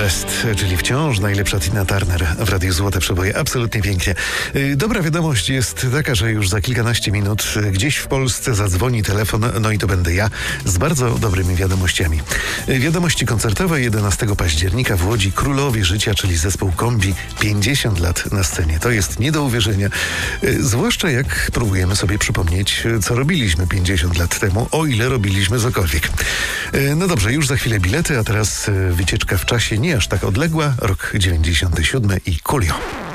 Best, czyli wciąż najlepsza Tina Turner w Radiu Złote Przeboje. Absolutnie pięknie. Dobra wiadomość jest taka, że już za kilkanaście minut gdzieś w Polsce zadzwoni telefon, no i to będę ja, z bardzo dobrymi wiadomościami. Wiadomości koncertowe 11 października w Łodzi Królowie Życia, czyli zespół Kombi, 50 lat na scenie. To jest nie do uwierzenia. Zwłaszcza jak próbujemy sobie przypomnieć, co robiliśmy 50 lat temu, o ile robiliśmy cokolwiek. No dobrze, już za chwilę bilety, a teraz wycieczka w czasie nie aż tak odległa, rok 97 i Coolio.